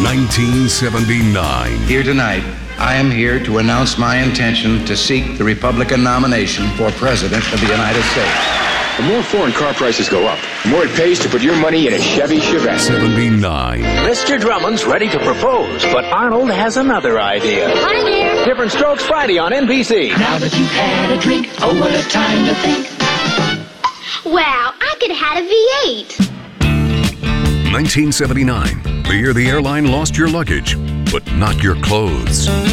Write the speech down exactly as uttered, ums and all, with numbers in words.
nineteen seventy-nine. Here tonight, I am here to announce my intention to seek the Republican nomination for President of the United States. The more foreign car prices go up, the more it pays to put your money in a Chevy Chevette. seventy-nine. Mister Drummond's ready to propose, but Arnold has another idea. Hi there. Different Strokes Friday on N B C. Now that you've had a drink, oh, what a time to think. Wow, I could have had a V eight. nineteen seventy-nine. The year the airline lost your luggage, but not your clothes.